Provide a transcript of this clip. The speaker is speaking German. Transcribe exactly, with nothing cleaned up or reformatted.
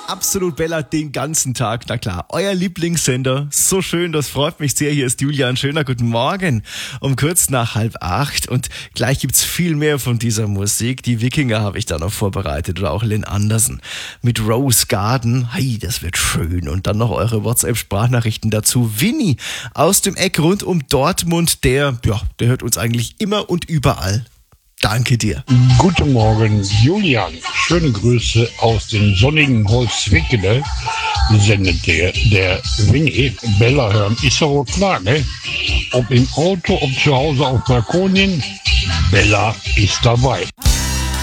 Absolut Bella den ganzen Tag, na klar. Euer Lieblingssender, so schön, das freut mich sehr. Hier ist Julian, schöner guten Morgen. Um kurz nach halb acht und gleich gibt's viel mehr von dieser Musik. Die Wikinger habe ich da noch vorbereitet oder auch Lynn Anderson mit Rose Garden. Hey, das wird schön. Und dann noch eure WhatsApp-Sprachnachrichten dazu. Winnie aus dem Eck rund um Dortmund, der, ja, der hört uns eigentlich immer und überall. Danke dir. Guten Morgen, Julian. Schöne Grüße aus dem sonnigen Holzwickede. Sendet der, der Winnie. Bella hören. Ist doch wohl klar, ne? Ob im Auto, ob zu Hause auf Balkonien. Bella ist dabei.